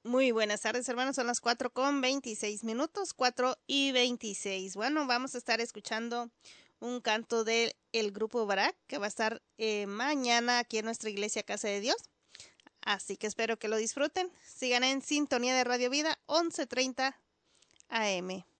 Muy buenas tardes, hermanos. Son las 4:26, 4:26. Bueno, vamos a estar escuchando un canto del el grupo Barak que va a estar mañana aquí en nuestra iglesia Casa de Dios. Así que espero que lo disfruten. Sigan en sintonía de Radio Vida 11:30 AM.